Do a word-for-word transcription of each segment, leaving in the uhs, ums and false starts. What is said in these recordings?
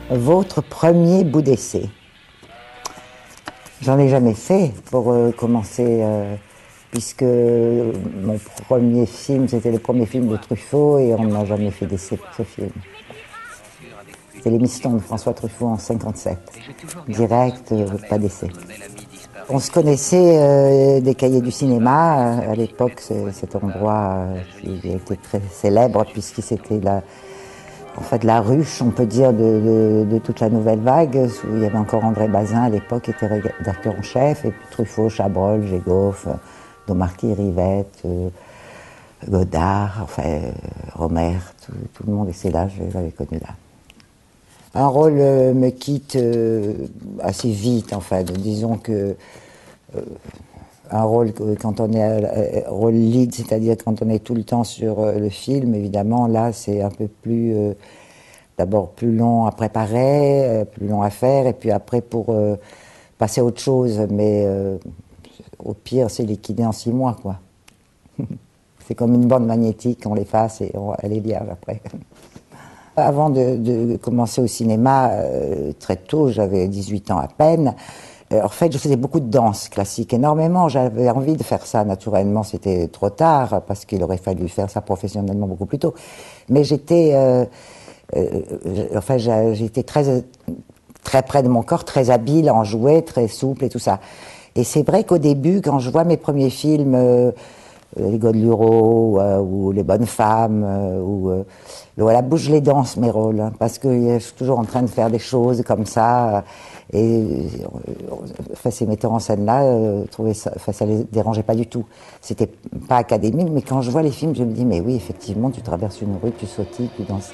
Votre premier bout d'essai. J'en ai jamais fait pour euh, commencer, euh, puisque mon premier film, c'était le premier film de Truffaut et on n'a jamais fait d'essai pour ce film. C'était Les Mistons de François Truffaut en cinquante-sept. Direct, euh, pas d'essai. On se connaissait euh, des cahiers du cinéma. À l'époque, c'est, cet endroit euh, qui était très célèbre puisque c'était la, en fait, la ruche, on peut dire, de, de, de toute la nouvelle vague. Où il y avait encore André Bazin à l'époque, qui était rédacteur en chef, et puis Truffaut, Chabrol, Gégoff, Domarty, Rivette, euh, Godard, enfin, euh, Romer, tout, tout le monde. Et c'est là, je l'avais connu là. Un rôle euh, me quitte euh, assez vite, en fait. Disons que euh, un rôle quand on est euh, rôle lead, c'est-à-dire quand on est tout le temps sur euh, le film, évidemment, là, c'est un peu plus, euh, d'abord plus long à préparer, euh, plus long à faire, et puis après pour euh, passer à autre chose. Mais euh, au pire, c'est liquidé en six mois, quoi. C'est comme une bande magnétique, on l'efface et on, elle est vierge après. Avant de, de commencer au cinéma, euh, très tôt, j'avais dix-huit ans à peine, euh, en fait, je faisais beaucoup de danse classique, énormément. J'avais envie de faire ça naturellement, c'était trop tard, parce qu'il aurait fallu faire ça professionnellement beaucoup plus tôt. Mais j'étais, euh, euh, enfin, j'étais très, très près de mon corps, très habile en jouer, très souple et tout ça. Et c'est vrai qu'au début, quand je vois mes premiers films... Euh, les Godelureau euh, ou les Bonnes Femmes euh, ou euh, voilà, bouge les danses mes rôles, hein, parce que euh, je suis toujours en train de faire des choses comme ça euh, et euh, enfin, ces metteurs en scène là euh, trouvaient ça, enfin, ça les dérangeait pas du tout. C'était pas académique, mais quand je vois les films, je me dis mais oui, effectivement, tu traverses une rue, tu sautilles, tu danses.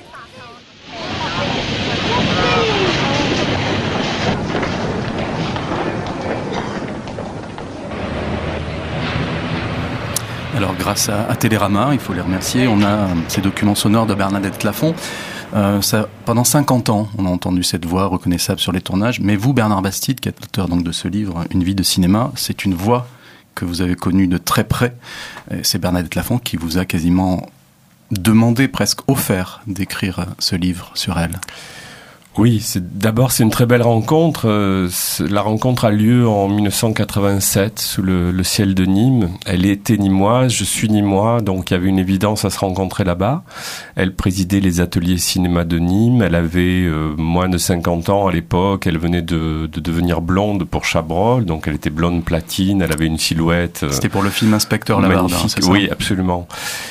Alors grâce à, à Télérama, il faut les remercier, on a ces documents sonores de Bernadette Lafont. Euh, ça, pendant cinquante ans, on a entendu cette voix reconnaissable sur les tournages. Mais vous, Bernard Bastide, qui est l'auteur donc de ce livre, Une vie de cinéma, c'est une voix que vous avez connue de très près. Et c'est Bernadette Lafont qui vous a quasiment demandé, presque offert, d'écrire ce livre sur elle. Oui, c'est, d'abord c'est une très belle rencontre. Euh, la rencontre a lieu en dix-neuf cent quatre-vingt-sept sous le, le ciel de Nîmes. Elle était nîmoise, je suis nîmois, donc il y avait une évidence à se rencontrer là-bas. Elle présidait les ateliers cinéma de Nîmes. Elle avait euh, moins de cinquante ans à l'époque. Elle venait de, de devenir blonde pour Chabrol, donc elle était blonde platine. Elle avait une silhouette. Euh, C'était pour le film Inspecteur Lavardin, c'est ça ? Oui, absolument.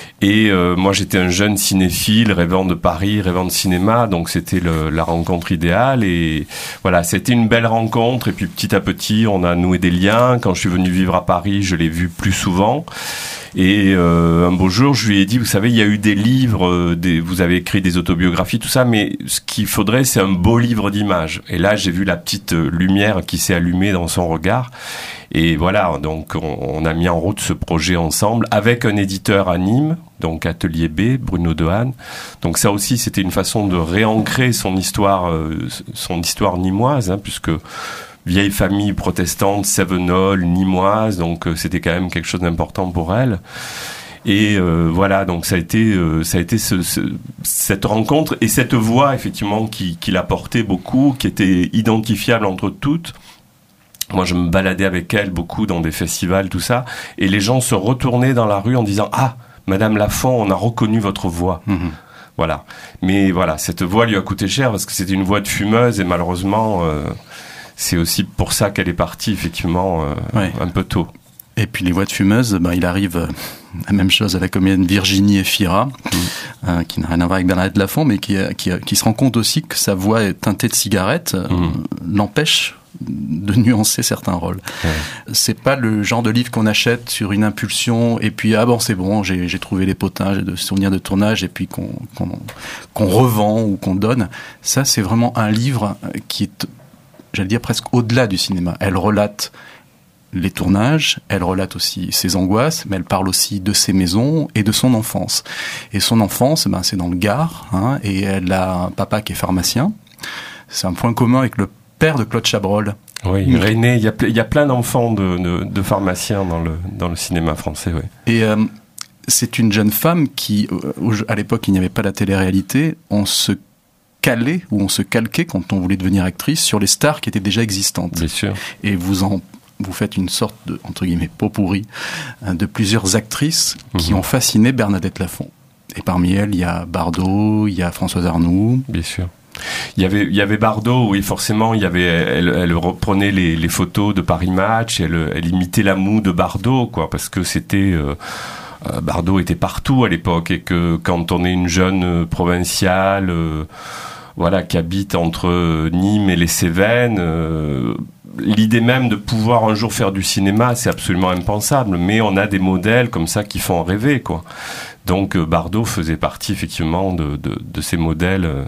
Et euh, moi, j'étais un jeune cinéphile, rêvant de Paris, rêvant de cinéma, donc c'était le, la rencontre idéale. Et voilà, c'était une belle rencontre. Et puis petit à petit, on a noué des liens. Quand je suis venu vivre à Paris, je l'ai vu plus souvent. Et euh, un beau jour, je lui ai dit, vous savez, il y a eu des livres, euh, des, vous avez écrit des autobiographies, tout ça, mais ce qu'il faudrait, c'est un beau livre d'images. Et là, j'ai vu la petite lumière qui s'est allumée dans son regard. Et voilà, donc on, on a mis en route ce projet ensemble avec un éditeur à Nîmes, donc Atelier B, Bruno Dehaene. Donc ça aussi, c'était une façon de réancrer son histoire, euh, son histoire nîmoise, hein, puisque vieille famille protestante, Cévenol, nîmoise, donc euh, c'était quand même quelque chose d'important pour elle. Et euh, voilà, donc ça a été, euh, ça a été ce, ce, cette rencontre et cette voix effectivement qui, qui l'a porté beaucoup, qui était identifiable entre toutes. Moi, je me baladais avec elle beaucoup dans des festivals, tout ça, et les gens se retournaient dans la rue en disant « Ah, Madame Lafont, on a reconnu votre voix. Mmh. » Voilà. Mais voilà, cette voix lui a coûté cher parce que c'était une voix de fumeuse et malheureusement, euh, c'est aussi pour ça qu'elle est partie, effectivement, euh, ouais. un peu tôt. Et puis les voix de fumeuses, ben, il arrive euh, la même chose à la comédienne Virginie Efira, mmh. euh, qui n'a rien à voir avec Bernadette Lafont, mais qui, qui, qui se rend compte aussi que sa voix est teintée de cigarette, mmh. euh, l'empêche de nuancer certains rôles. Ouais. C'est pas le genre de livre qu'on achète sur une impulsion et puis ah bon c'est bon j'ai, j'ai trouvé les potins, j'ai de souvenirs de tournage et puis qu'on, qu'on, qu'on revend ou qu'on donne. Ça c'est vraiment un livre qui est, j'allais dire presque au-delà du cinéma. Elle relate les tournages, elle relate aussi ses angoisses, mais elle parle aussi de ses maisons et de son enfance. Et son enfance, ben c'est dans le Gard, hein, et elle a un papa qui est pharmacien. C'est un point commun avec le père de Claude Chabrol. Oui, René, il y a, il y a plein d'enfants de, de, de pharmaciens dans le, dans le cinéma français. Oui. Et euh, c'est une jeune femme qui, à l'époque, il n'y avait pas la télé-réalité, on se calait, où on se calquait quand on voulait devenir actrice sur les stars qui étaient déjà existantes. Bien sûr. Et vous en vous faites une sorte de, entre guillemets, pot pourri de plusieurs actrices qui mmh. ont fasciné Bernadette Lafont. Et parmi elles, il y a Bardot, il y a Françoise Arnoult. Bien sûr. Il y avait, il y avait Bardot, oui, forcément, il y avait, elle, elle reprenait les, les photos de Paris Match, elle, elle imitait la moue de Bardot, quoi, parce que c'était, euh, Bardot était partout à l'époque, et que quand on est une jeune provinciale, euh, voilà, qui habite entre Nîmes et les Cévennes, euh, l'idée même de pouvoir un jour faire du cinéma, c'est absolument impensable, mais on a des modèles comme ça qui font rêver, quoi. Donc Bardot faisait partie effectivement de, de, de ces modèles euh,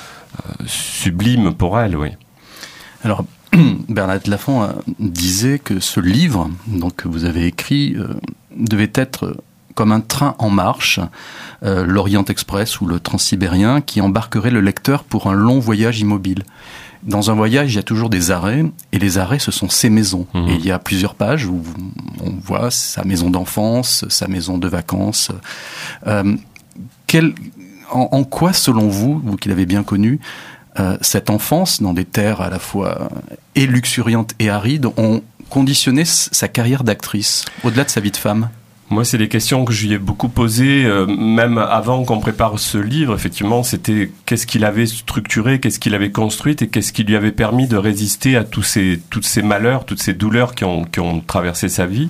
sublimes pour elle, oui. Alors, Bernadette Lafont disait que ce livre, donc, que vous avez écrit, euh, devait être comme un train en marche, euh, l'Orient Express ou le Transsibérien, qui embarquerait le lecteur pour un long voyage immobile. Dans un voyage, il y a toujours des arrêts, et les arrêts, ce sont ses maisons. Mmh. Et il y a plusieurs pages où on voit sa maison d'enfance, sa maison de vacances. Euh, quel, en, en quoi, selon vous, vous qui l'avez bien connu, euh, cette enfance, dans des terres à la fois et luxuriantes et arides, ont conditionné sa carrière d'actrice, au-delà de sa vie de femme ? Moi, c'est des questions que je lui ai beaucoup posées, euh, même avant qu'on prépare ce livre. Effectivement, c'était qu'est-ce qu'il avait structuré, qu'est-ce qu'il avait construit et qu'est-ce qui lui avait permis de résister à tous ces, tous ces malheurs, toutes ces douleurs qui ont, qui ont traversé sa vie.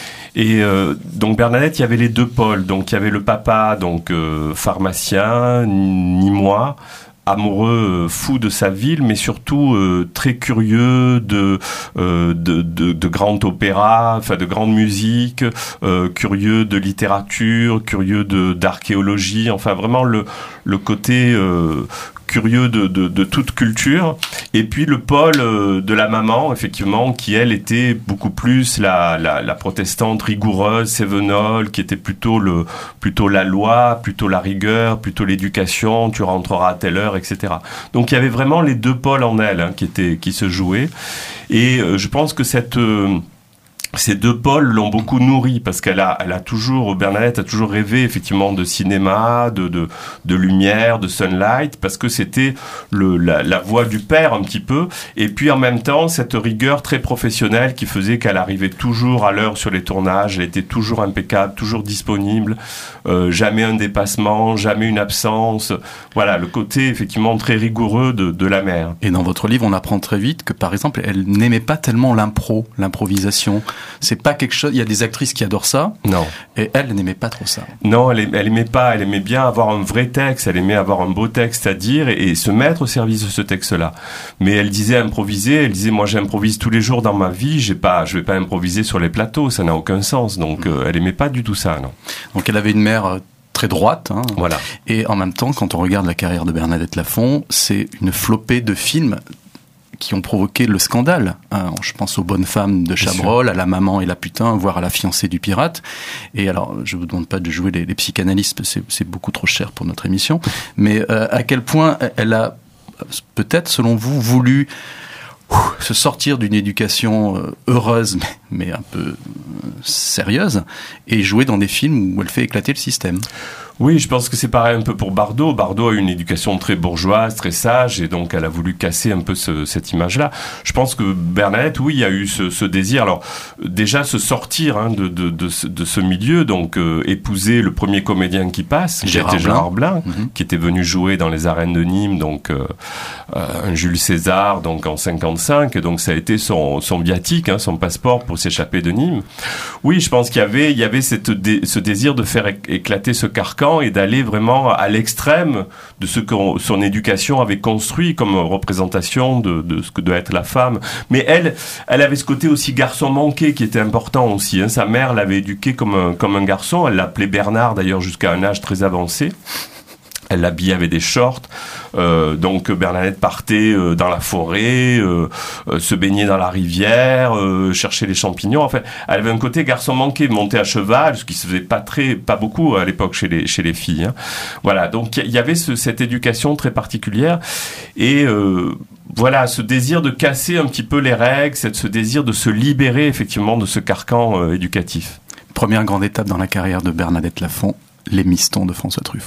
Et euh, donc Bernadette, il y avait les deux pôles. Donc il y avait le papa, donc euh, pharmacien, nîmois, amoureux, euh, fou de sa ville, mais surtout euh, très curieux de, euh, de, de, de grand opéra, enfin de grande musique, euh, curieux de littérature, curieux de d'archéologie, enfin vraiment le, le côté euh, curieux de, de, de toute culture. Et puis le pôle euh, de la maman, effectivement, qui elle était beaucoup plus la, la, la protestante rigoureuse, sévenole, qui était plutôt, le, plutôt la loi, plutôt la rigueur, plutôt l'éducation, tu rentreras à telle heure, et cetera. Donc il y avait vraiment les deux pôles en elle, hein, qui, étaient, qui se jouaient. Et euh, je pense que cette... Euh, Ces deux pôles l'ont beaucoup nourrie parce qu'elle a, elle a toujours, Bernadette a toujours rêvé effectivement de cinéma, de, de, de lumière, de sunlight, parce que c'était le, la, la voix du père un petit peu. Et puis en même temps, cette rigueur très professionnelle qui faisait qu'elle arrivait toujours à l'heure sur les tournages, elle était toujours impeccable, toujours disponible, euh, jamais un dépassement, jamais une absence. Voilà, le côté effectivement très rigoureux de, de la mère. Et dans votre livre, on apprend très vite que par exemple, elle n'aimait pas tellement l'impro, l'improvisation. C'est pas quelque chose. Il y a des actrices qui adorent ça. Non. Et elle n'aimait pas trop ça. Non, elle, elle aimait pas. Elle aimait bien avoir un vrai texte. Elle aimait avoir un beau texte à dire et, et se mettre au service de ce texte-là. Mais elle disait improviser. Elle disait moi j'improvise tous les jours dans ma vie. J'ai pas, je vais pas improviser sur les plateaux. Ça n'a aucun sens. Donc mmh. euh, elle aimait pas du tout ça, non. Donc elle avait une mère euh, très droite. Hein. Voilà. Et en même temps, quand on regarde la carrière de Bernadette Lafont, c'est une flopée de films qui ont provoqué le scandale. Hein. Je pense aux Bonnes femmes de Chabrol, à La maman et la putain, voire à La fiancée du pirate. Et alors, je vous demande pas de jouer les, les psychanalystes, c'est, c'est beaucoup trop cher pour notre émission. Mais euh, à quel point elle a, peut-être, selon vous, voulu ouf, se sortir d'une éducation euh, heureuse, mais, mais un peu euh, sérieuse, et jouer dans des films où elle fait éclater le système. Oui, je pense que c'est pareil un peu pour Bardot. Bardot a eu une éducation très bourgeoise, très sage, et donc elle a voulu casser un peu ce, cette image-là. Je pense que Bernadette, oui, il y a eu ce, ce désir. Alors, déjà, se sortir hein, de, de, de, ce, de ce milieu, donc euh, épouser le premier comédien qui passe, Gérard qui était Gérard Blain, Blain, mm-hmm. qui était venu jouer dans les arènes de Nîmes, donc euh, euh, un Jules César, donc en cinquante-cinq, et donc ça a été son, son viatique, hein, son passeport pour s'échapper de Nîmes. Oui, je pense qu'il y avait, il y avait cette dé, ce désir de faire éclater ce carcan et d'aller vraiment à l'extrême de ce que son éducation avait construit comme représentation de, de ce que doit être la femme. Mais elle, elle avait ce côté aussi garçon manqué qui était important aussi. Hein. Sa mère l'avait éduqué comme un, comme un garçon. Elle l'appelait Bernard d'ailleurs jusqu'à un âge très avancé. Elle l'habillait avec des shorts. Euh, donc Bernadette partait euh, dans la forêt, euh, euh, se baignait dans la rivière, euh, chercher les champignons. Enfin, elle avait un côté garçon manqué, monter à cheval, ce qui se faisait pas très, pas beaucoup à l'époque chez les chez les filles. Hein. Voilà. Donc il y avait ce, cette éducation très particulière et euh, voilà, ce désir de casser un petit peu les règles, cette, ce désir de se libérer effectivement de ce carcan euh, éducatif. Première grande étape dans la carrière de Bernadette Lafont, Les Mistons de François Truffaut.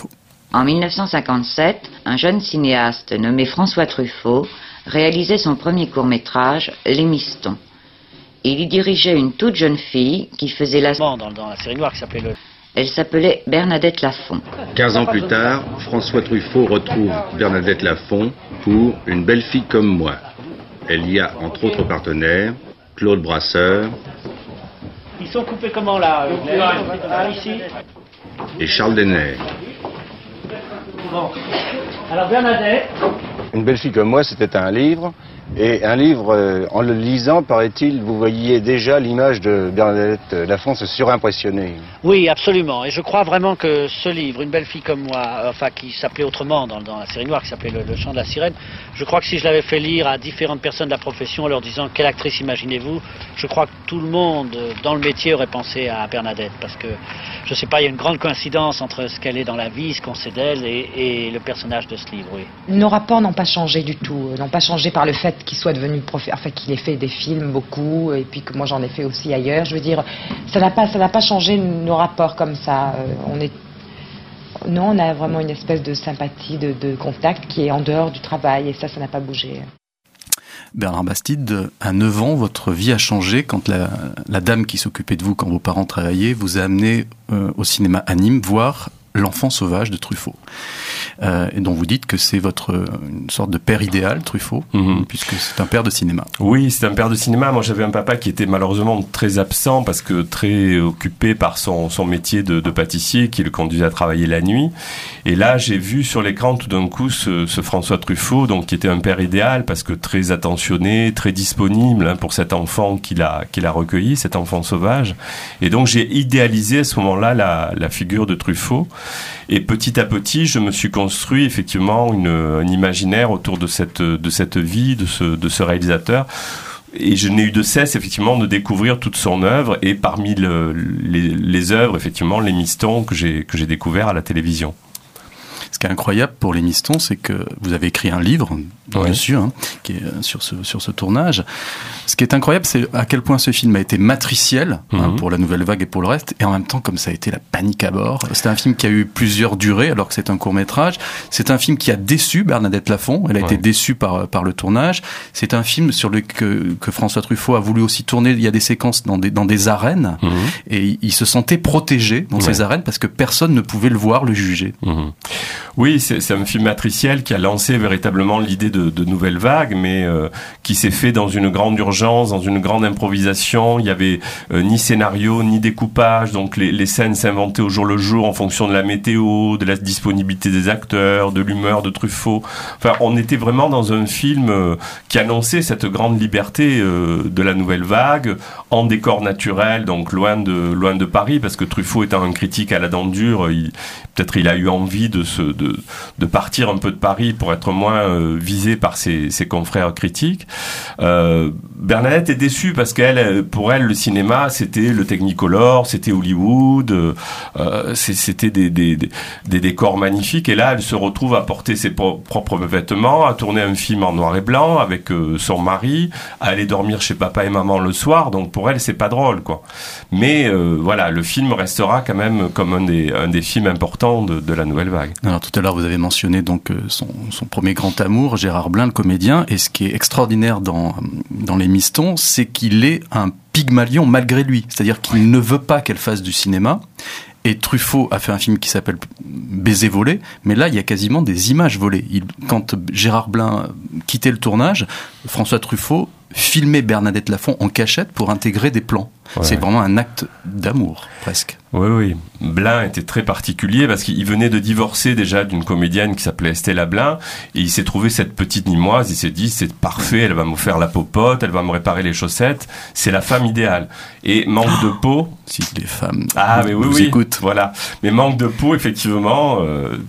En mille neuf cent cinquante-sept, un jeune cinéaste nommé François Truffaut réalisait son premier court-métrage, Les Mistons. Il y dirigeait une toute jeune fille qui faisait la... Dans, dans la série noire qui s'appelait le... Elle s'appelait Bernadette Lafont. Quinze ans plus tard, François Truffaut retrouve Bernadette Lafont pour Une belle fille comme moi. Elle y a entre autres partenaires Claude Brasseur. Ils sont coupés comment là ah, ici. Et Charles Denner. Bon. Alors Bernadette. Une belle fille comme moi, c'était un livre. Et un livre, euh, en le lisant, paraît-il, vous voyiez déjà l'image de Bernadette Lafont se surimpressionner. Oui, absolument. Et je crois vraiment que ce livre, Une belle fille comme moi, enfin qui s'appelait autrement dans, dans la série noire, qui s'appelait le, le Chant de la Sirène, je crois que si je l'avais fait lire à différentes personnes de la profession en leur disant quelle actrice imaginez-vous, je crois que tout le monde dans le métier aurait pensé à Bernadette. Parce que, je sais pas, il y a une grande coïncidence entre ce qu'elle est dans la vie, ce qu'on sait d'elle et, et le personnage de ce livre, oui. Nos rapports n'ont pas changé du tout, n'ont pas changé par le fait qu'il soit devenu prof... enfin qu'il ait fait des films beaucoup et puis que moi j'en ai fait aussi ailleurs. Je veux dire, ça n'a pas ça n'a pas changé nos rapports comme ça. Euh, on est non, on a vraiment une espèce de sympathie, de, de contact qui est en dehors du travail et ça, ça n'a pas bougé. Bernard Bastide, à neuf ans, votre vie a changé quand la, la dame qui s'occupait de vous quand vos parents travaillaient vous a amené euh, au cinéma à Nîmes voir L'Enfant sauvage de Truffaut. Euh, et dont vous dites que c'est votre une sorte de père idéal, Truffaut, mmh. puisque c'est un père de cinéma. Oui, c'est un père de cinéma. Moi, j'avais un papa qui était malheureusement très absent parce que très occupé par son, son métier de, de pâtissier qui le conduisait à travailler la nuit. Et là, j'ai vu sur l'écran tout d'un coup ce, ce François Truffaut, donc qui était un père idéal parce que très attentionné, très disponible hein, pour cet enfant qu'il a, qu'il a recueilli, cet enfant sauvage. Et donc, j'ai idéalisé à ce moment-là la, la figure de Truffaut. Et petit à petit, je me suis construit effectivement une, un imaginaire autour de cette, de cette vie, de ce, de ce réalisateur. Et je n'ai eu de cesse, effectivement, de découvrir toute son œuvre. Et parmi le, les, les œuvres, effectivement, les Mistons que j'ai, que j'ai découvert à la télévision. Ce qui est incroyable pour les Mistons, c'est que vous avez écrit un livre ouais. dessus, hein, qui est sur ce, sur ce tournage. Ce qui est incroyable, c'est à quel point ce film a été matriciel mm-hmm. hein, pour la Nouvelle Vague et pour le reste, et en même temps, comme ça a été la panique à bord. C'est un film qui a eu plusieurs durées, alors que c'est un court-métrage. C'est un film qui a déçu Bernadette Lafont. Elle a ouais. été déçue par, par le tournage. C'est un film sur le que, que François Truffaut a voulu aussi tourner. Il y a des séquences dans des, dans des arènes, mm-hmm. et il se sentait protégé dans ouais. ces arènes parce que personne ne pouvait le voir, le juger. Mm-hmm. Oui, c'est, c'est un film matriciel qui a lancé véritablement l'idée de, de Nouvelle Vague, mais euh, qui s'est fait dans une grande urgence, dans une grande improvisation. Il y avait euh, ni scénario, ni découpage, donc les, les scènes s'inventaient au jour le jour en fonction de la météo, de la disponibilité des acteurs, de l'humeur de Truffaut. Enfin, on était vraiment dans un film euh, qui annonçait cette grande liberté euh, de la Nouvelle Vague, en décor naturel, donc loin de loin de Paris, parce que Truffaut étant un critique à la dent dure, il, peut-être il a eu envie de se de De, de partir un peu de Paris pour être moins euh, visé par ses, ses confrères critiques. Euh, Bernadette est déçue parce qu'elle, pour elle, le cinéma, c'était le Technicolor, c'était Hollywood, euh, c'était des, des, des, des décors magnifiques. Et là, elle se retrouve à porter ses pro- propres vêtements, à tourner un film en noir et blanc avec euh, son mari, à aller dormir chez papa et maman le soir. Donc pour elle, c'est pas drôle, quoi. Mais euh, voilà, le film restera quand même comme un des, un des films importants de, de la Nouvelle Vague. Alors tout à l'heure, vous avez mentionné donc son, son premier grand amour, Gérard Blain, le comédien. Et ce qui est extraordinaire dans, dans Les Mistons, c'est qu'il est un Pygmalion malgré lui. C'est-à-dire qu'il ouais. ne veut pas qu'elle fasse du cinéma. Et Truffaut a fait un film qui s'appelle Baiser volé, mais là, il y a quasiment des images volées. Il, quand Gérard Blain quittait le tournage, François Truffaut filmait Bernadette Lafont en cachette pour intégrer des plans. Ouais. C'est vraiment un acte d'amour, presque. Oui, oui. Blain était très particulier parce qu'il venait de divorcer déjà d'une comédienne qui s'appelait Estella Blain et il s'est trouvé cette petite Nîmoise, il s'est dit c'est parfait, elle va me faire la popote, elle va me réparer les chaussettes, c'est la femme idéale. Et manque oh, de peau... Si les femmes ah, mais oui, vous oui, écoutent. Voilà. Mais manque de peau, effectivement... Euh,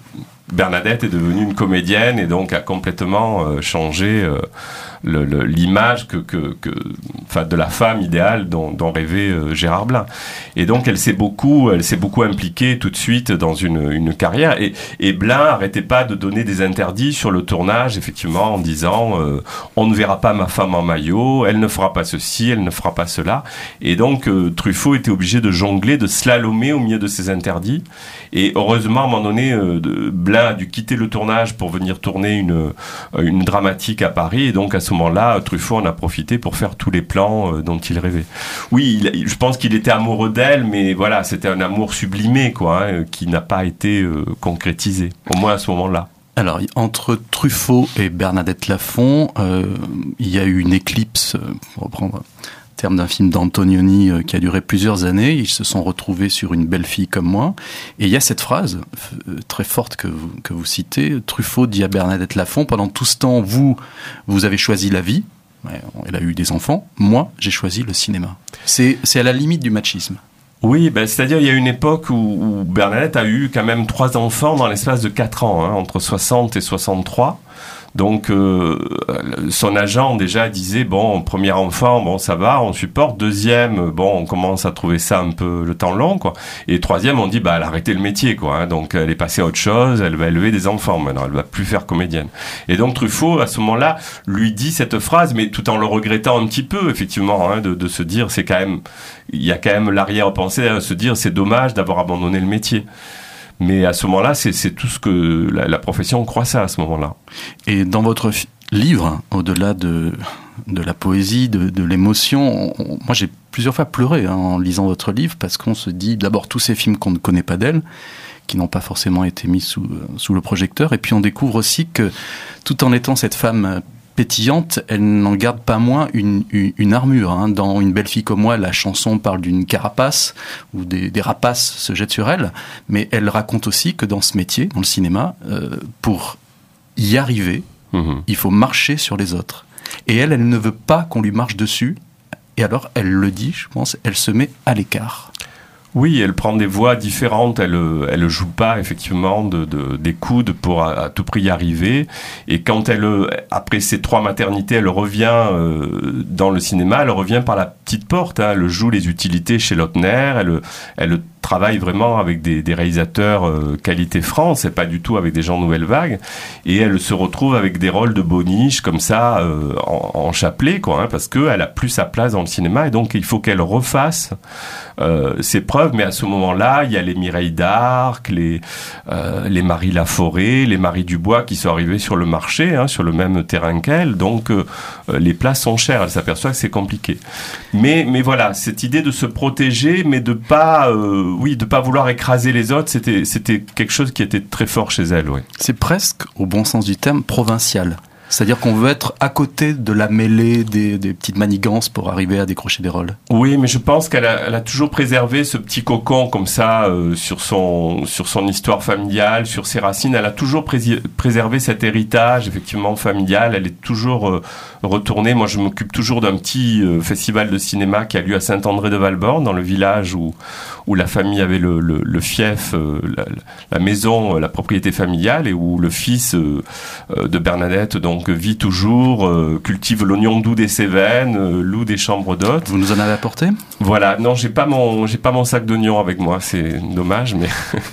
Bernadette est devenue une comédienne et donc a complètement euh, changé euh, le, le, l'image que, que, que, enfin, de la femme idéale dont, dont rêvait euh, Gérard Blin. Et donc elle s'est beaucoup, elle s'est beaucoup impliquée tout de suite dans une, une carrière. Et, et Blin arrêtait pas de donner des interdits sur le tournage, effectivement, en disant euh, on ne verra pas ma femme en maillot, elle ne fera pas ceci, elle ne fera pas cela. Et donc euh, Truffaut était obligé de jongler, de slalomer au milieu de ces interdits. Et heureusement, à un moment donné, euh, de, Blin a dû quitter le tournage pour venir tourner une, une dramatique à Paris. Et donc à ce moment-là, Truffaut en a profité pour faire tous les plans euh, dont il rêvait. Oui, il, je pense qu'il était amoureux d'elle, mais voilà, c'était un amour sublimé, quoi, hein, qui n'a pas été euh, concrétisé, au moins à ce moment-là. Alors, entre Truffaut et Bernadette Lafont, euh, il y a eu une éclipse, pour reprendre le terme d'un film d'Antonioni euh, qui a duré plusieurs années. Ils se sont retrouvés sur Une belle fille comme moi. Et il y a cette phrase euh, très forte que vous, que vous citez. Truffaut dit à Bernadette Lafont, pendant tout ce temps, vous, vous avez choisi la vie. Elle a eu des enfants. Moi, j'ai choisi le cinéma. C'est, c'est à la limite du machisme. Oui, ben, c'est-à-dire il y a une époque où, où Bernadette a eu quand même trois enfants dans l'espace de quatre ans, hein, entre soixante et soixante-trois. Donc euh, son agent déjà disait bon, premier enfant, bon ça va, on supporte. Deuxième, bon on commence à trouver ça un peu le temps long, quoi. Et troisième, on dit bah elle a arrêté le métier, quoi. Hein, donc elle est passée à autre chose, elle va élever des enfants maintenant, elle va plus faire comédienne. Et donc Truffaut à ce moment-là lui dit cette phrase, mais tout en le regrettant un petit peu, effectivement, hein, de, de se dire c'est quand même, il y a quand même l'arrière-pensée à se dire c'est dommage d'avoir abandonné le métier. Mais à ce moment-là, c'est, c'est tout ce que la, la profession croit ça à ce moment-là. Et dans votre fi- livre, au-delà de, de la poésie, de, de l'émotion, on, moi j'ai plusieurs fois pleuré hein, en lisant votre livre, parce qu'on se dit d'abord tous ces films qu'on ne connaît pas d'elle, qui n'ont pas forcément été mis sous, sous le projecteur, et puis on découvre aussi que tout en étant cette femme pétillante, elle n'en garde pas moins une, une, une armure. Hein. Dans Une belle fille comme moi, la chanson parle d'une carapace, où des, des rapaces se jettent sur elle, mais elle raconte aussi que dans ce métier, dans le cinéma, euh, pour y arriver, mmh. il faut marcher sur les autres. Et elle, elle ne veut pas qu'on lui marche dessus, et alors elle le dit, je pense, elle se met à l'écart. Oui, elle prend des voies différentes, elle elle joue pas effectivement de, de des coudes pour à, à tout prix y arriver. Et quand elle, après ces trois maternités, elle revient euh, dans le cinéma, elle revient par la petite porte. Hein, elle joue les utilités chez Lautner, elle elle travaille vraiment avec des, des réalisateurs euh, qualité France, et pas du tout avec des gens Nouvelle Vague. Et elle se retrouve avec des rôles de boniche comme ça euh, en, en chapelet, quoi, hein, parce que elle a plus sa place dans le cinéma, et donc il faut qu'elle refasse euh, ses preuves. Mais à ce moment-là, il y a les Mireille d'Arc, les euh, les Marie Laforêt, les Marie Dubois qui sont arrivés sur le marché, hein, sur le même terrain qu'elle. Donc euh, les places sont chères. Elle s'aperçoit que c'est compliqué. Mais mais voilà, cette idée de se protéger, mais de pas euh, oui, de pas vouloir écraser les autres, c'était c'était quelque chose qui était très fort chez elle, oui. C'est presque, au bon sens du terme, provincial. C'est-à-dire qu'on veut être à côté de la mêlée des, des petites manigances pour arriver à décrocher des rôles. Oui, mais je pense qu'elle a, elle a toujours préservé ce petit cocon comme ça euh, sur son sur son histoire familiale, sur ses racines. Elle a toujours pré- préservé cet héritage effectivement familial. Elle est toujours euh, retournée. Moi, je m'occupe toujours d'un petit euh, festival de cinéma qui a lieu à Saint-André-de-Valborne, dans le village où où la famille avait le, le, le fief, euh, la, la maison, euh, la propriété familiale, et où le fils euh, euh, de Bernadette donc Donc vit toujours, euh, cultive l'oignon doux des Cévennes, euh, loue des chambres d'hôtes. Vous nous en avez apporté ? Voilà, non, j'ai pas mon, j'ai pas mon sac d'oignons avec moi, c'est dommage, mais.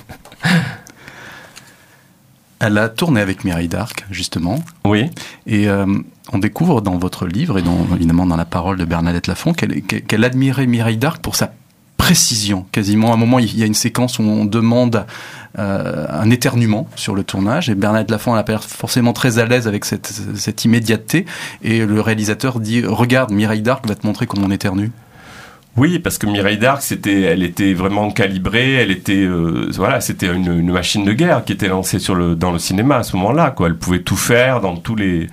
Elle a tourné avec Mireille d'Arc, justement. Oui. Et euh, on découvre dans votre livre, et dans, évidemment dans la parole de Bernadette Lafont, qu'elle, qu'elle admirait Mireille d'Arc pour sa précision. Quasiment, à un moment, il y a une séquence où on demande euh, un éternuement sur le tournage, et Bernadette Lafont n'a pas forcément très à l'aise avec cette, cette immédiateté, et le réalisateur dit « Regarde, Mireille d'Arc va te montrer comment on éternue ». Oui, parce que Mireille d'Arc, c'était, elle était vraiment calibrée, elle était, euh, voilà, c'était une, une machine de guerre qui était lancée sur le, dans le cinéma à ce moment-là, quoi. Elle pouvait tout faire dans tous les,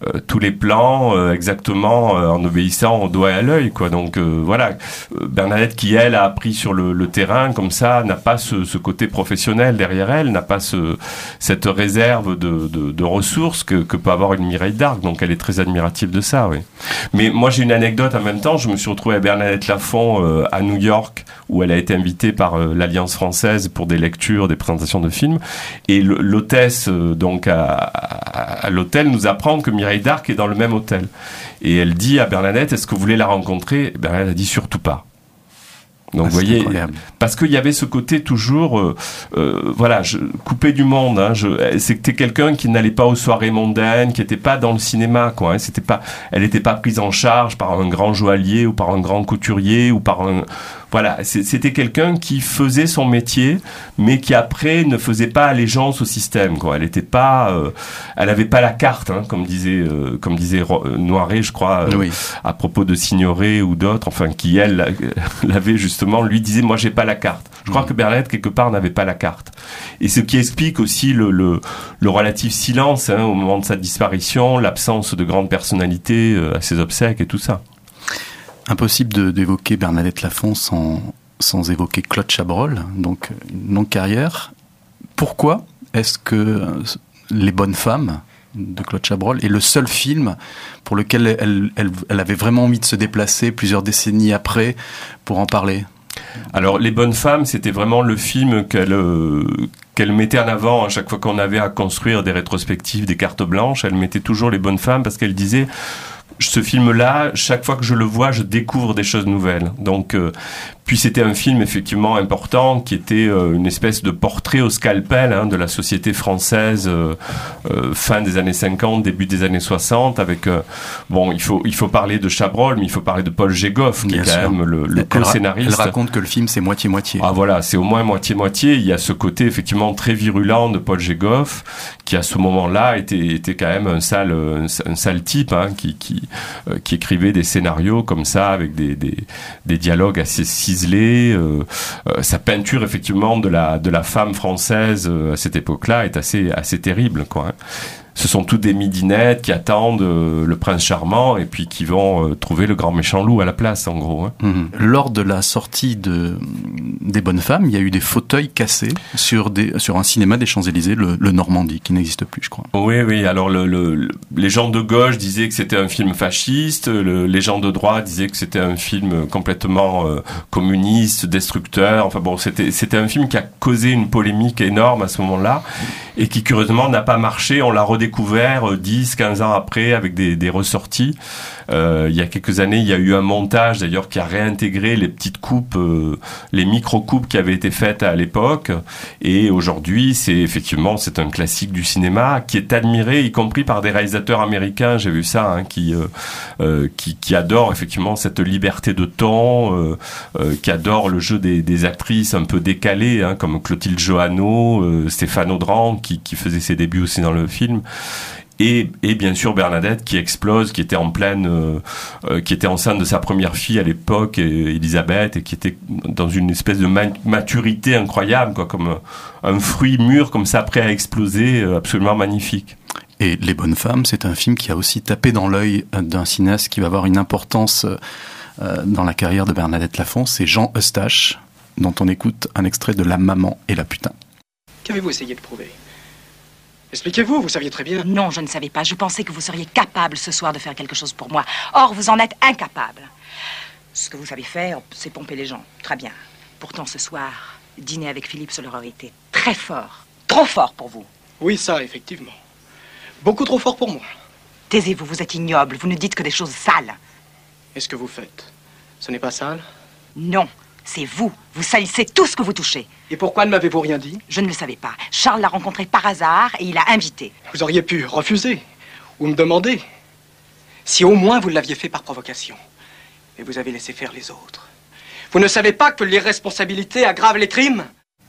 euh, tous les plans euh, exactement euh, en obéissant au doigt et à l'œil, quoi. Donc euh, voilà, Bernadette qui elle a appris sur le, le terrain comme ça, n'a pas ce, ce côté professionnel derrière elle, n'a pas ce, cette réserve de, de, de ressources que, que peut avoir une Mireille d'Arc. Donc elle est très admirative de ça, oui. Mais moi j'ai une anecdote en même temps. Je me suis retrouvé à Bernadette Lafont euh, à New York, où elle a été invitée par euh, l'Alliance française pour des lectures, des présentations de films. Et l'hôtesse euh, donc à, à, à l'hôtel nous apprend que Mireille d'Arc est dans le même hôtel. Et elle dit à Bernadette, est-ce que vous voulez la rencontrer? Bernadette a dit surtout pas. Donc, ah, vous voyez, incroyable. Parce qu'il y avait ce côté toujours, euh, euh, voilà, je, coupé du monde. Hein, je, c'était quelqu'un qui n'allait pas aux soirées mondaines, qui n'était pas dans le cinéma, quoi. Hein, c'était pas, elle n'était pas prise en charge par un grand joaillier ou par un grand couturier ou par un, voilà, c'était quelqu'un qui faisait son métier, mais qui après ne faisait pas allégeance au système, quoi. Elle était pas, euh, elle avait pas la carte, hein, comme disait, euh, comme disait Noiret, je crois, euh, oui. à propos de Signoret ou d'autres, enfin, qui elle l'avait justement. Lui disait, moi j'ai pas la carte. Je crois mmh. que Bernadette quelque part n'avait pas la carte. Et ce qui explique aussi le, le, le relatif silence hein, au moment de sa disparition, l'absence de grandes personnalités euh, à ses obsèques et tout ça. Impossible de, d'évoquer Bernadette Lafont sans, sans évoquer Claude Chabrol, donc une longue carrière. Pourquoi est-ce que Les Bonnes Femmes de Claude Chabrol est le seul film pour lequel elle, elle, elle avait vraiment envie de se déplacer plusieurs décennies après pour en parler? Alors, Les Bonnes Femmes, c'était vraiment le film qu'elle, euh, qu'elle mettait en avant à chaque fois qu'on avait à construire des rétrospectives, des cartes blanches. Elle mettait toujours Les Bonnes Femmes parce qu'elle disait... Ce film-là, chaque fois que je le vois, je découvre des choses nouvelles. Donc, euh, puis c'était un film effectivement important qui était euh, une espèce de portrait au scalpel hein, de la société française euh, euh, fin des années cinquante, début des années soixante. Avec euh, bon, il faut il faut parler de Chabrol, mais il faut parler de Paul Gégoff qui Bien est quand sûr. même le, le co-scénariste. Elle raconte que le film c'est moitié moitié. Ah voilà, c'est au moins moitié moitié. Il y a ce côté effectivement très virulent de Paul Gégoff qui à ce moment-là était était quand même un sale un, un sale type hein, qui qui euh, qui écrivait des scénarios comme ça avec des des des dialogues assez ciselés. Euh, euh, sa peinture effectivement de la de la femme française euh, à cette époque-là est assez assez terrible quoi. Hein. Ce sont toutes des midinettes qui attendent euh, le prince charmant et puis qui vont euh, trouver le grand méchant loup à la place, en gros. Hein. Mmh. Lors de la sortie de, des Bonnes Femmes, il y a eu des fauteuils cassés sur, des, sur un cinéma des Champs-Élysées, le, le Normandie, qui n'existe plus, je crois. Oui, oui. Alors, le, le, le, les gens de gauche disaient que c'était un film fasciste. Le, les gens de droite disaient que c'était un film complètement euh, communiste, destructeur. Enfin bon, c'était, c'était un film qui a causé une polémique énorme à ce moment-là et qui, curieusement, n'a pas marché. On l'a redécouvert découvert dix, quinze ans après avec des, des ressorties. Euh, il y a quelques années, il y a eu un montage d'ailleurs qui a réintégré les petites coupes, euh, les micro-coupes qui avaient été faites à l'époque. Et aujourd'hui, c'est effectivement, c'est un classique du cinéma qui est admiré, y compris par des réalisateurs américains, j'ai vu ça, hein, qui, euh, euh, qui, qui adorent effectivement cette liberté de ton, euh, euh, qui adorent le jeu des, des actrices un peu décalées, hein, comme Clotilde Johanneau, euh, Stéphane Audran, qui, qui faisait ses débuts aussi dans le film. Et, et bien sûr Bernadette qui explose, qui était en pleine, euh, euh, qui était enceinte de sa première fille à l'époque, Elisabeth, et qui était dans une espèce de ma- maturité incroyable, quoi, comme un, un fruit mûr comme ça, prêt à exploser, euh, absolument magnifique. Et Les Bonnes Femmes, c'est un film qui a aussi tapé dans l'œil d'un cinéaste qui va avoir une importance euh, dans la carrière de Bernadette Lafont, c'est Jean Eustache, dont on écoute un extrait de La Maman et la Putain. Qu'avez-vous essayé de prouver ? Expliquez-vous, vous saviez très bien. Non, je ne savais pas. Je pensais que vous seriez capable ce soir de faire quelque chose pour moi. Or, vous en êtes incapable. Ce que vous savez faire, c'est pomper les gens. Très bien. Pourtant, ce soir, dîner avec Philippe, cela aurait été très fort. Trop fort pour vous. Oui, ça, effectivement. Beaucoup trop fort pour moi. Taisez-vous, vous êtes ignoble. Vous ne dites que des choses sales. Et ce que vous faites, ce n'est pas sale ? Non. C'est vous. Vous salissez tout ce que vous touchez. Et pourquoi ne m'avez-vous rien dit ? Je ne le savais pas. Charles l'a rencontré par hasard et il l'a invité. Vous auriez pu refuser ou me demander. Si au moins vous l'aviez fait par provocation. Mais vous avez laissé faire les autres. Vous ne savez pas que l'irresponsabilité aggrave les crimes ?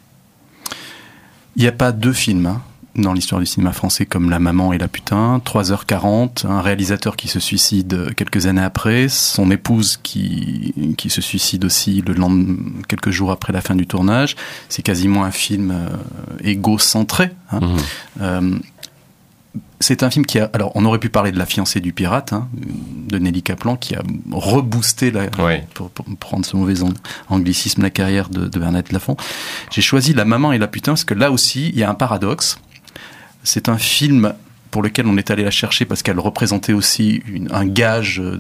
Il n'y a pas deux films, hein, dans l'histoire du cinéma français comme La Maman et la Putain, trois heures quarante, un réalisateur qui se suicide quelques années après, son épouse qui, qui se suicide aussi le lendemain, quelques jours après la fin du tournage. C'est quasiment un film euh, égocentré. Hein. Mmh. Euh, c'est un film qui a... Alors, on aurait pu parler de La fiancée du pirate, hein, de Nelly Kaplan, qui a reboosté, la, oui. pour, pour prendre ce mauvais anglicisme, la carrière de, de Bernadette Lafont. J'ai choisi La maman et la putain, parce que là aussi, il y a un paradoxe. C'est un film pour lequel on est allé la chercher, parce qu'elle représentait aussi une, un gage de,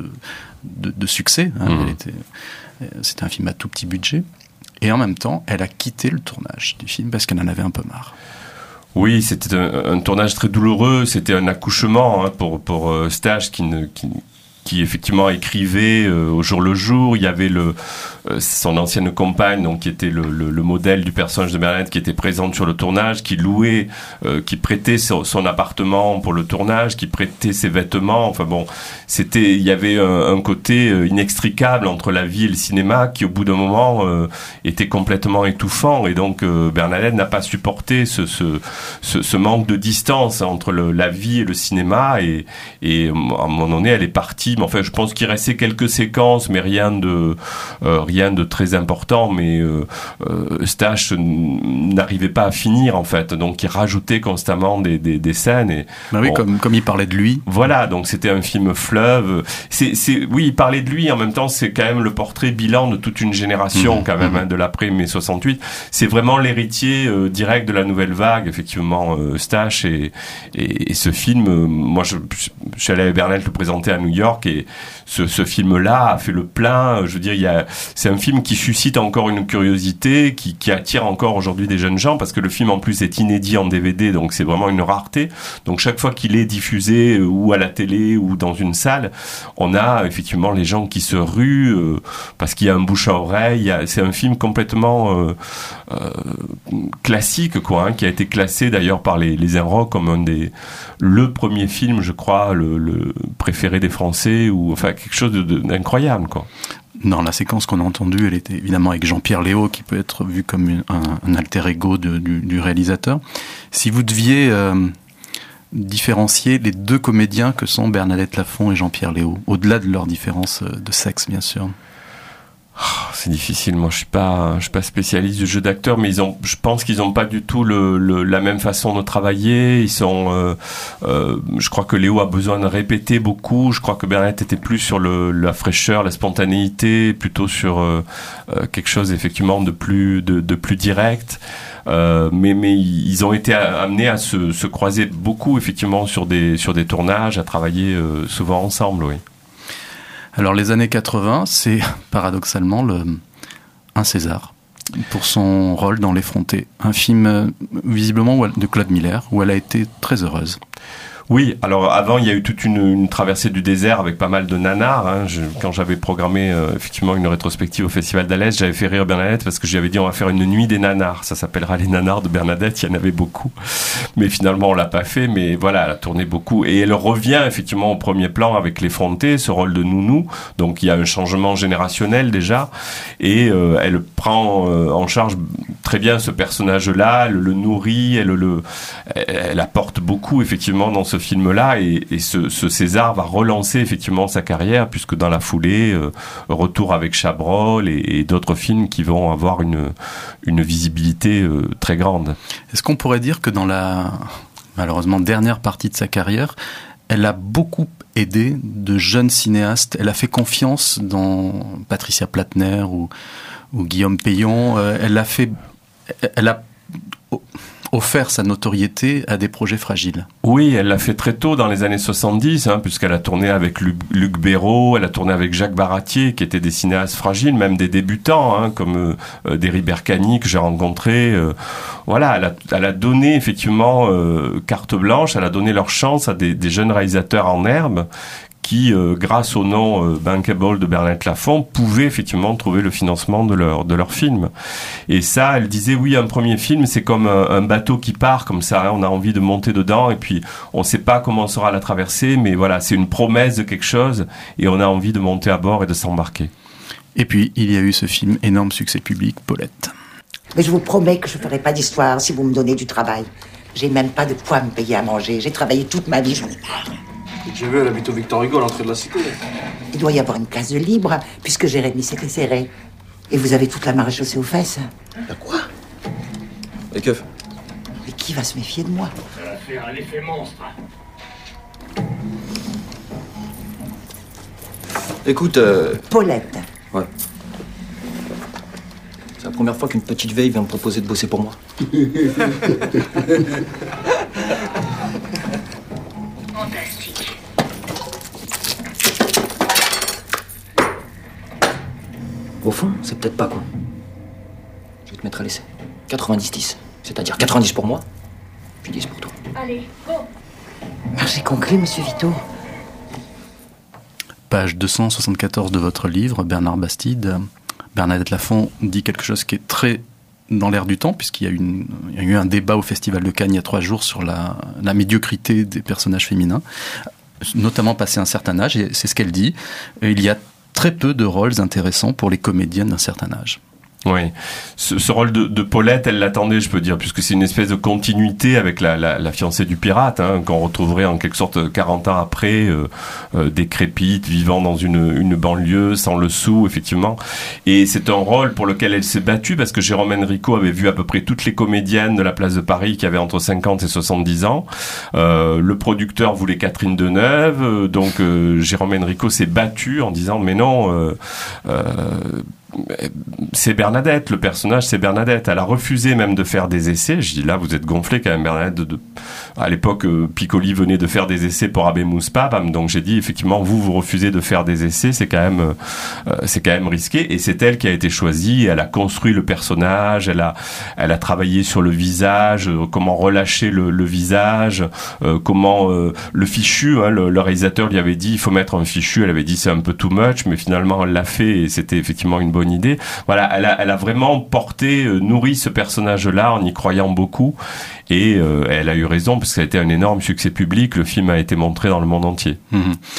de, de succès. Hein. Mmh. Elle était, c'était un film à tout petit budget. Et en même temps, elle a quitté le tournage du film, parce qu'elle en avait un peu marre. Oui, c'était un, un tournage très douloureux. C'était un accouchement hein, pour pour euh, Stache qui ne qui, qui effectivement écrivait euh, au jour le jour. Il y avait le euh, son ancienne compagne, donc qui était le, le, le modèle du personnage de Bernadette, qui était présente sur le tournage, qui louait, euh, qui prêtait son, son appartement pour le tournage, qui prêtait ses vêtements. Enfin bon, c'était, il y avait un, un côté inextricable entre la vie et le cinéma qui, au bout d'un moment, euh, était complètement étouffant. Et donc euh, Bernadette n'a pas supporté ce, ce, ce, ce manque de distance entre le, la vie et le cinéma. Et, et à un moment donné, elle est partie. Mais enfin, je pense qu'il restait quelques séquences, mais rien de euh, rien de très important. Mais euh, euh, Stache n'arrivait pas à finir en fait, donc il rajoutait constamment des des, des scènes. Et bah oui, bon, comme comme il parlait de lui. Voilà, donc c'était un film fleuve. C'est c'est oui, il parlait de lui. En même temps, c'est quand même le portrait bilan de toute une génération mmh, quand même mmh. hein, de l'après mai soixante-huit. C'est vraiment l'héritier euh, direct de la nouvelle vague, effectivement, euh, Stache et, et et ce film. Euh, moi, je, je suis allé avec Bernadette le présenter à New York. Et ce, ce film-là a fait le plein. Je veux dire, il y a, c'est un film qui suscite encore une curiosité, qui, qui attire encore aujourd'hui des jeunes gens, parce que le film en plus est inédit en D V D, donc c'est vraiment une rareté. Donc chaque fois qu'il est diffusé ou à la télé ou dans une salle, on a effectivement les gens qui se ruent euh, parce qu'il y a un bouche à oreille. Il y a, c'est un film complètement euh, euh, classique, quoi, hein, qui a été classé d'ailleurs par les, les Inrocks comme un des le premier film, je crois, le, le préféré des Français, ou enfin quelque chose de, de, d'incroyable, quoi. Non, la séquence qu'on a entendue, elle était évidemment avec Jean-Pierre Léaud, qui peut être vu comme une, un, un alter ego de, du, du réalisateur. Si vous deviez euh, différencier les deux comédiens que sont Bernadette Lafont et Jean-Pierre Léaud, au-delà de leur différence de sexe, bien sûr. Oh, c'est difficile. Moi, je suis pas, je suis pas spécialiste du jeu d'acteur, mais ils ont, je pense qu'ils ont pas du tout le, le la même façon de travailler. Ils sont, euh, euh, je crois que Léo a besoin de répéter beaucoup. Je crois que Bernadette était plus sur le, la fraîcheur, la spontanéité, plutôt sur euh, euh, quelque chose effectivement de plus, de, de plus direct. Euh, mais mais ils ont été amenés à se, se croiser beaucoup effectivement sur des sur des tournages, à travailler euh, souvent ensemble, oui. Alors les années quatre-vingts, c'est paradoxalement le, un César pour son rôle dans L'Effronté, un film visiblement de Claude Miller où elle a été très heureuse. Oui, alors avant il y a eu toute une, une traversée du désert avec pas mal de nanars. Hein. Je, quand j'avais programmé euh, effectivement une rétrospective au Festival d'Alès, j'avais fait rire Bernadette parce que j'avais dit on va faire une nuit des nanars. Ça s'appellera les nanars de Bernadette. Il y en avait beaucoup, mais finalement on l'a pas fait. Mais voilà, elle a tourné beaucoup et elle revient effectivement au premier plan avec L'Effronté, ce rôle de nounou. Donc il y a un changement générationnel déjà et euh, elle prend euh, en charge très bien ce personnage-là, elle le nourrit, elle le, elle, elle apporte beaucoup effectivement dans ce film-là et, et ce, ce César va relancer effectivement sa carrière puisque dans la foulée, euh, retour avec Chabrol et, et d'autres films qui vont avoir une, une visibilité euh, très grande. Est-ce qu'on pourrait dire que dans la malheureusement dernière partie de sa carrière, elle a beaucoup aidé de jeunes cinéastes, elle a fait confiance dans Patricia Platner ou, ou Guillaume Payon, euh, elle a fait, elle a offert sa notoriété à des projets fragiles. Oui, elle l'a fait très tôt dans les années soixante-dix, hein, puisqu'elle a tourné avec Luc, Luc Béraud, elle a tourné avec Jacques Baratier, qui étaient des cinéastes fragiles, même des débutants, hein, comme euh, Derry Berkani, que j'ai rencontré. Euh, voilà, elle a, elle a donné effectivement euh, carte blanche, elle a donné leur chance à des, des jeunes réalisateurs en herbe, qui, euh, grâce au nom euh, bankable de Bernadette Lafont, pouvaient effectivement trouver le financement de leur de leur film. Et ça, elle disait, oui, un premier film, c'est comme un, un bateau qui part, comme ça, hein, on a envie de monter dedans, et puis on ne sait pas comment sera la traversée, mais voilà, c'est une promesse de quelque chose, et on a envie de monter à bord et de s'embarquer. Et puis, il y a eu ce film, énorme succès public, Paulette. Mais je vous promets que je ne ferai pas d'histoire si vous me donnez du travail. J'ai même pas de quoi me payer à manger. J'ai travaillé toute ma vie, j'en ai marre. J'ai vu, elle habite au Victor Hugo, à l'entrée de la cité. Il doit y avoir une case de libre, puisque Jérémy s'était serré. Et vous avez toute la maréchaussée aux fesses. Y'a quoi? Les keufs. Mais qui va se méfier de moi? faire un effet monstre. Écoute, euh... Paulette. Ouais. C'est la première fois qu'une petite vieille vient me proposer de bosser pour moi. Fantastique. Au fond, c'est peut-être pas con. Je vais te mettre à l'essai. quatre-vingt-dix dix. C'est-à-dire quatre-vingt-dix pour moi, puis dix pour toi. Allez, go. J'ai conclu, monsieur Vito. Page deux cent soixante-quatorze de votre livre, Bernard Bastide. Bernadette Lafont dit quelque chose qui est très dans l'air du temps, puisqu'il y a, une, il y a eu un débat au Festival de Cannes il y a trois jours sur la, la médiocrité des personnages féminins, notamment passé un certain âge, et c'est ce qu'elle dit. Il y a très peu de rôles intéressants pour les comédiennes d'un certain âge. Oui, ce, ce rôle de, de Paulette, elle l'attendait, je peux dire, puisque c'est une espèce de continuité avec la, la, la fiancée du pirate, hein, qu'on retrouverait en quelque sorte quarante ans après, euh, euh, décrépite, vivant dans une, une banlieue, sans le sou, effectivement. Et c'est un rôle pour lequel elle s'est battue, parce que Jérôme Enrico avait vu à peu près toutes les comédiennes de la place de Paris qui avaient entre cinquante et soixante-dix ans. Euh, le producteur voulait Catherine Deneuve, euh, donc euh, Jérôme Enrico s'est battu en disant, mais non... Euh, euh, c'est Bernadette, le personnage c'est Bernadette. Elle a refusé même de faire des essais. Je dis là, vous êtes gonflé quand même, Bernadette. De, de... À l'époque, euh, Piccoli venait de faire des essais pour Abbé Mouspab, donc j'ai dit effectivement, vous vous refusez de faire des essais, c'est quand même, euh, c'est quand même risqué. Et c'est elle qui a été choisie. Elle a construit le personnage. Elle a, elle a travaillé sur le visage, euh, comment relâcher le, le visage, euh, comment euh, le fichu. Hein, le, le réalisateur lui avait dit, il faut mettre un fichu. Elle avait dit c'est un peu too much, mais finalement elle l'a fait et c'était effectivement une bonne idée. Voilà, elle a, elle a vraiment porté, euh, nourri ce personnage-là en y croyant beaucoup, et euh, elle a eu raison parce que ça a été un énorme succès public. Le film a été montré dans le monde entier. Mmh.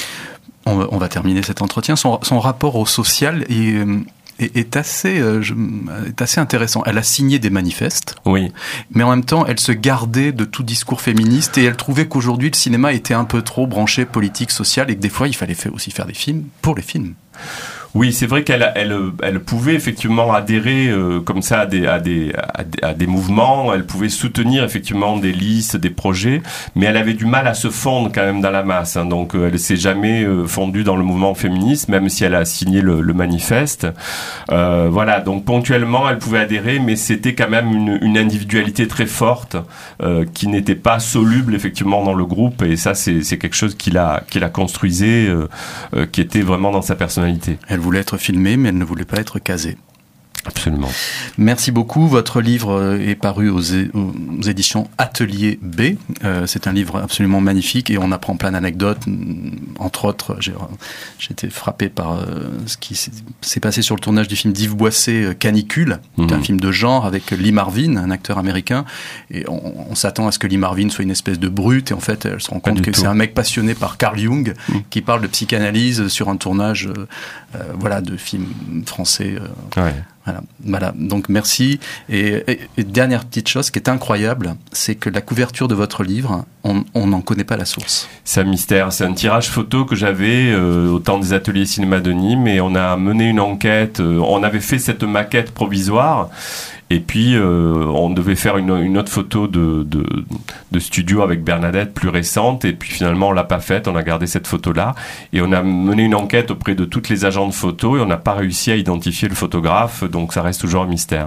On, va, on va terminer cet entretien. Son, son rapport au social est, est, est assez, euh, je, est assez intéressant. Elle a signé des manifestes, oui, mais en même temps, elle se gardait de tout discours féministe et elle trouvait qu'aujourd'hui le cinéma était un peu trop branché politique, sociale, et que des fois il fallait aussi faire des films pour les films. Oui, c'est vrai qu'elle elle, elle pouvait effectivement adhérer euh, comme ça à des, à, des, à, des, à des mouvements, elle pouvait soutenir effectivement des listes, des projets, mais elle avait du mal à se fondre quand même dans la masse. Hein, donc elle s'est jamais euh, fondue dans le mouvement féministe, même si elle a signé le, le manifeste. Euh, voilà, donc ponctuellement elle pouvait adhérer, mais c'était quand même une, une individualité très forte euh, qui n'était pas soluble effectivement dans le groupe, et ça c'est, c'est quelque chose qui la, qui la construisait, euh, euh, qui était vraiment dans sa personnalité. Elle voulait être filmée, mais elle ne voulait pas être casée. Absolument. Merci beaucoup. Votre livre est paru aux, é- aux éditions Atelier B. Euh, c'est un livre absolument magnifique et on apprend plein d'anecdotes. Entre autres, j'ai, j'ai été frappé par euh, ce qui s'est, s'est passé sur le tournage du film d'Yves Boisset, Canicule. Mmh. C'est un film de genre avec Lee Marvin, un acteur américain. Et on, on s'attend à ce que Lee Marvin soit une espèce de brute. Et en fait, elle se rend compte que tout. C'est un mec passionné par Carl Jung, mmh. qui parle de psychanalyse sur un tournage euh, euh, voilà, de film français. Euh, ouais. Voilà, voilà. Donc merci. Et, et, et dernière petite chose qui est incroyable, c'est que la couverture de votre livre, on n'en connaît pas la source. C'est un mystère. C'est un tirage photo que j'avais euh, au temps des ateliers cinéma de Nîmes, et on a mené une enquête. Euh, on avait fait cette maquette provisoire. Et puis, euh, on devait faire une, une autre photo de, de, de studio avec Bernadette, plus récente. Et puis, finalement, on l'a pas faite. On a gardé cette photo-là. Et on a mené une enquête auprès de toutes les agents de photos. Et on n'a pas réussi à identifier le photographe. Donc, ça reste toujours un mystère.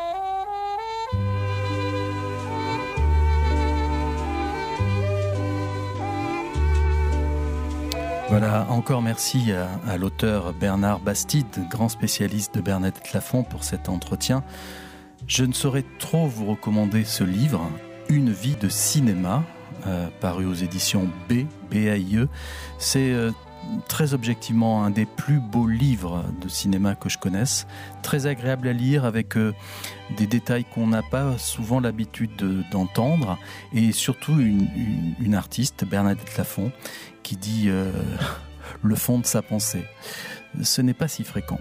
Voilà, encore merci à, à l'auteur Bernard Bastide, grand spécialiste de Bernadette Lafont, pour cet entretien. Je ne saurais trop vous recommander ce livre, Une vie de cinéma, euh, paru aux éditions B, B A I E. C'est euh, très objectivement un des plus beaux livres de cinéma que je connaisse, très agréable à lire, avec euh, des détails qu'on n'a pas souvent l'habitude de, d'entendre, et surtout une, une, une artiste, Bernadette Lafont, qui dit euh, le fond de sa pensée. Ce n'est pas si fréquent.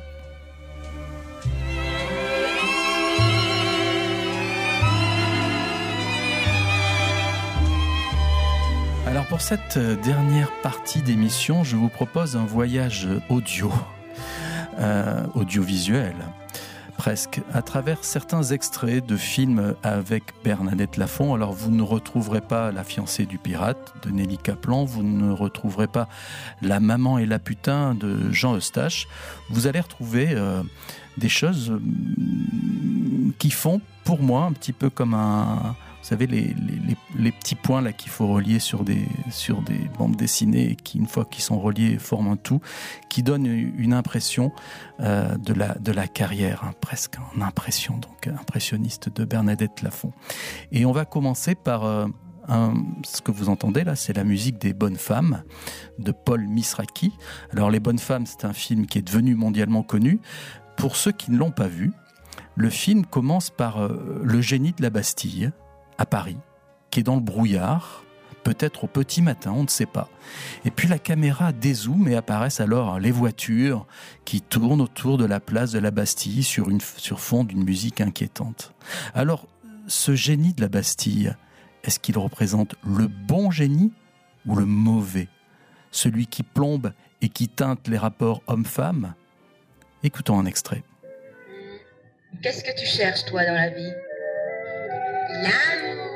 Alors pour cette dernière partie d'émission, je vous propose un voyage audio, euh, audiovisuel, presque, à travers certains extraits de films avec Bernadette Lafont. Alors vous ne retrouverez pas La fiancée du pirate de Nelly Kaplan, vous ne retrouverez pas La maman et la putain de Jean Eustache. Vous allez retrouver euh, des choses euh, qui font pour moi un petit peu comme un... Vous savez, les, les, les petits points là qu'il faut relier sur des, sur des bandes dessinées et qui, une fois qu'ils sont reliés, forment un tout, qui donne une impression euh, de, la, de la carrière, hein, presque en impression, donc impressionniste de Bernadette Lafont. Et on va commencer par euh, un, ce que vous entendez là, c'est la musique des Bonnes Femmes de Paul Misraki. Alors, Les Bonnes Femmes, c'est un film qui est devenu mondialement connu. Pour ceux qui ne l'ont pas vu, le film commence par euh, le génie de la Bastille, à Paris, qui est dans le brouillard, peut-être au petit matin, on ne sait pas. Et puis la caméra dézoome et apparaissent alors les voitures qui tournent autour de la place de la Bastille sur, une, sur fond d'une musique inquiétante. Alors, ce génie de la Bastille, est-ce qu'il représente le bon génie ou le mauvais? Celui qui plombe et qui teinte les rapports hommes-femmes? Écoutons un extrait. Qu'est-ce que tu cherches, toi, dans la vie? L'amour.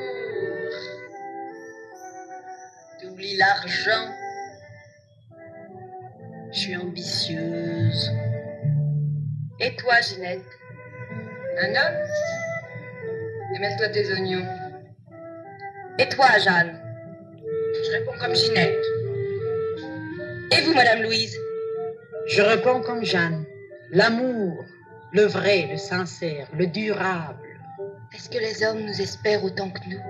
Tu oublies l'argent. Je suis ambitieuse. Et toi, Ginette? Un homme? Et mets-toi tes oignons. Et toi, Jeanne? Je réponds comme Ginette. Et vous, Madame Louise? Je réponds comme Jeanne. L'amour, le vrai, le sincère, le durable. Est-ce que les hommes nous espèrent autant que nous?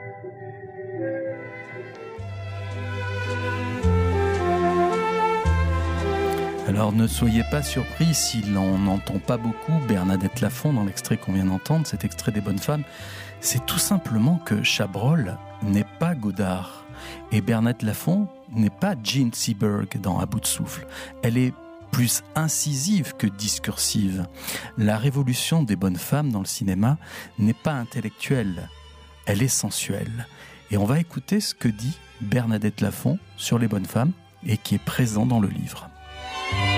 Alors ne soyez pas surpris si l'on n'entend pas beaucoup Bernadette Lafont dans l'extrait qu'on vient d'entendre, cet extrait des Bonnes Femmes. C'est tout simplement que Chabrol n'est pas Godard et Bernadette Lafont n'est pas Jean Seberg dans À bout de souffle. Elle est plus incisive que discursive. La révolution des bonnes femmes dans le cinéma n'est pas intellectuelle, elle est sensuelle. Et on va écouter ce que dit Bernadette Lafont sur les bonnes femmes et qui est présent dans le livre.